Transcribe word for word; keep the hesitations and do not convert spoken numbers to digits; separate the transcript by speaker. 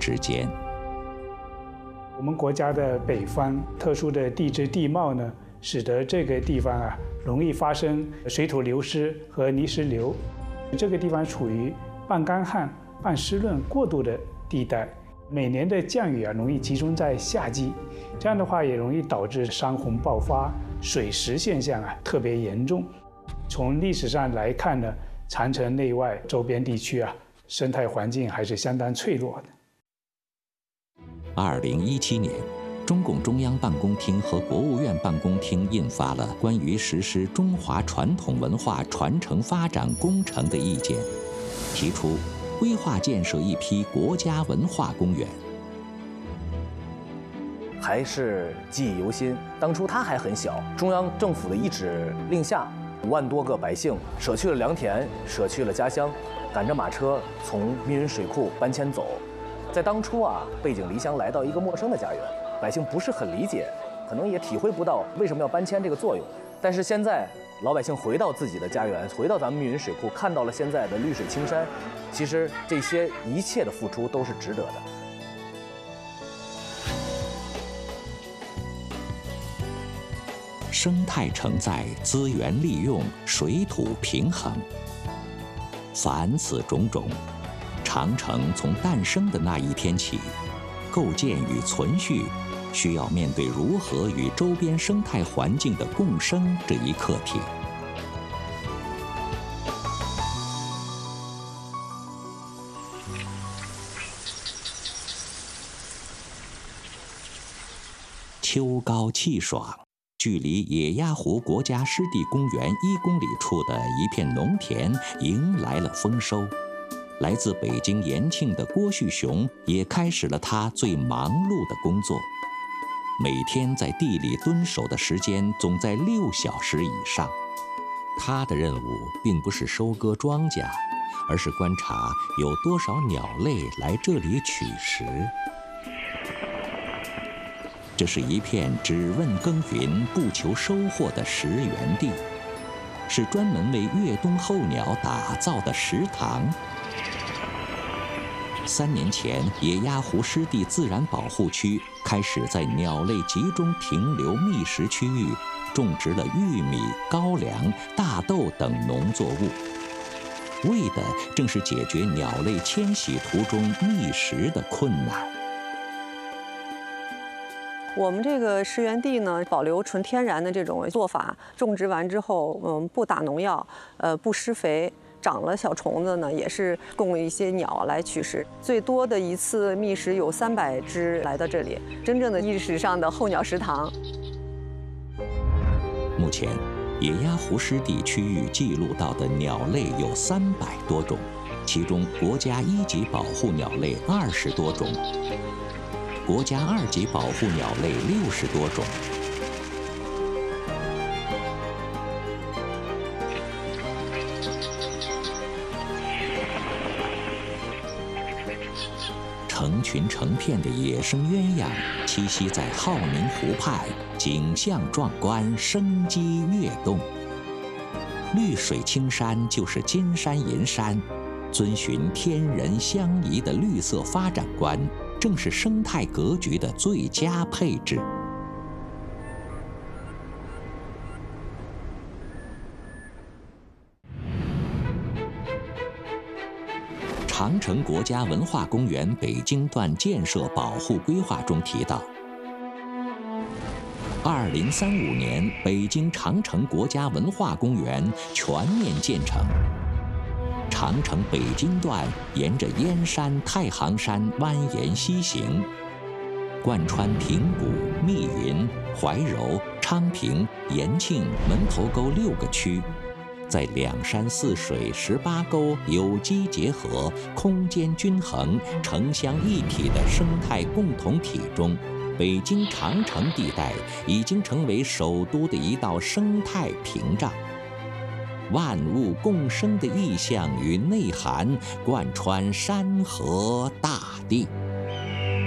Speaker 1: 之间。
Speaker 2: 我们国家的北方特殊的地质地貌呢，使得这个地方啊容易发生水土流失和泥石流。这个地方处于半干旱、半湿润过渡的地带，每年的降雨啊容易集中在夏季，这样的话也容易导致山洪爆发、水蚀现象啊特别严重。从历史上来看呢，长城内外周边地区啊生态环境还是相当脆弱的。
Speaker 1: 二零一七年，中共中央办公厅和国务院办公厅印发了关于实施中华传统文化传承发展工程的意见，提出规划建设一批国家文化公园。
Speaker 3: 还是记忆犹新，当初他还很小，中央政府的一指令下，五万多个百姓舍去了良田，舍去了家乡，赶着马车从密云水库搬迁走。在当初啊，背井离乡来到一个陌生的家园，百姓不是很理解，可能也体会不到为什么要搬迁这个作用。但是现在老百姓回到自己的家园，回到咱们密云水库，看到了现在的绿水青山，其实这些一切的付出都是值得的。
Speaker 1: 生态承载、资源利用、水土平衡，凡此种种，长城从诞生的那一天起，构建与存续，需要面对如何与周边生态环境的共生这一课题。秋高气爽，距离野鸭湖国家湿地公园一公里处的一片农田迎来了丰收。来自北京延庆的郭旭雄也开始了他最忙碌的工作，每天在地里蹲守的时间总在六小时以上。他的任务并不是收割庄稼，而是观察有多少鸟类来这里取食。这是一片只问耕耘不求收获的食源地，是专门为越冬候鸟打造的食堂。三年前，野鸭湖湿地自然保护区开始在鸟类集中停留觅食区域种植了玉米、高粱、大豆等农作物，为的正是解决鸟类迁徙途中觅食的困难。
Speaker 4: 我们这个食源地呢，保留纯天然的这种做法，种植完之后，嗯，不打农药，呃，不施肥。长了小虫子呢，也是供一些鸟来取食。最多的一次觅食有三百只来到这里，真正的历史上的候鸟食堂。
Speaker 1: 目前，野鸭湖湿地区域记录到的鸟类有三百多种，其中国家一级保护鸟类二十多种，国家二级保护鸟类六十多种。成群成片的野生鸳鸯栖息在浩宁湖畔，景象壮观，生机跃动。绿水青山就是金山银山，遵循天人相宜的绿色发展观，正是生态格局的最佳配置。长城国家文化公园北京段建设保护规划中提到，二零三五年北京长城国家文化公园全面建成。长城北京段沿着燕山、太行山蜿蜒西行，贯穿平谷、密云、怀柔、昌平、延庆、门头沟六个区。在两山四水十八沟有机结合、空间均衡、城乡一体的生态共同体中，北京长城地带已经成为首都的一道生态屏障。万物共生的意象与内涵贯穿山河大地。